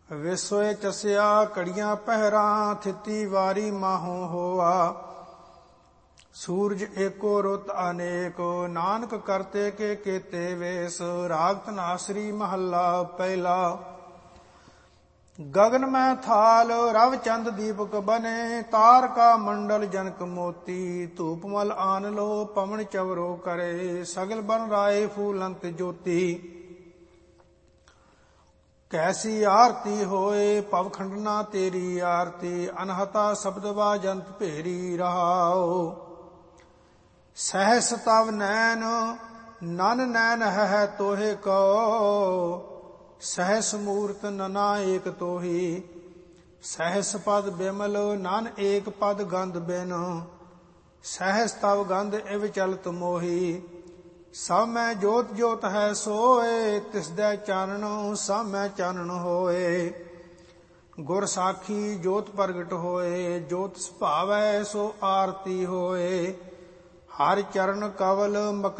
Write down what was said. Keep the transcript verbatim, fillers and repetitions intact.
ਵਿਸੋਏ ਚਸਿਆ ਕੜੀਆਂ ਪਹਿਰਾਂ, ਥਿਤੀ ਵਾਰੀ ਮਾਹੋਂ ਹੋਆ। ਸੂਰਜ ਏਕੋ ਰੁੱਤ ਅਨੇਕ, ਨਾਨਕ ਕਰਤੇ ਕੇ ਕੀਤੇ ਵੇਸ। ਰਾਗ ਧਨਾਸਰੀ ਮਹੱਲਾ ਪਹਿਲਾ। ਗਗਨ ਮੈਂ ਥਾਲ ਰਵ ਚੰਦ ਦੀਪਕ ਬਨੇ, ਤਾਰਕਾ ਮੰਡਲ ਜਨਕ ਮੋਤੀ। ਧੂਪ ਮਲ ਆਨ ਲੋ ਪਵਨ ਚਵਰੋ ਕਰੇ, ਸਗਲ ਬਨ ਰਾਏ ਫੂਲੰਤ ਜੋਤੀ। ਕੈਸੀ ਆਰਤੀ ਹੋਏ ਭਵ ਖੰਡਨਾ ਤੇਰੀ ਆਰਤੀ, ਅਨਹਤਾ ਸ਼ਬਦ ਬਾਜੰਤ ਭੇਰੀ ਰਹਾਓ। ਸਹਿਸ ਤਵ ਨੈਣ ਨਨ ਨੈਣ ਹੈ ਤੋਹੇ ਕੋ, ਸਹਿਸ ਮੂਰਤ ਨਨਾ ਏਕ ਤੋਹੀ। ਸਹਿਸ ਪਦ ਬਿਮਲ ਨਨ ਏਕ ਪਦ ਗੰਧ ਬਿਨ, ਸਹਿਸ ਤਵ ਗੰਧ ਇਵ ਚਲਤ ਮੋਹੀ। ਸਭ ਮੈਂ ਜੋਤ ਜੋਤ ਹੈ ਸੋਏ, ਤਿਸਦੈ ਚਾਨਣ ਸਭ ਮੈਂ ਚਾਨਣ ਹੋਏ। ਗੁਰ ਸਾਖੀ ਜੋਤ ਪ੍ਰਗਟ ਹੋਏ, ਜੋਤ ਸੁਭਾਵੈ ਸੋ ਆਰਤੀ ਹੋਏ। ਹਰਿ ਚਰਨ ਕਵਲ ਮਕ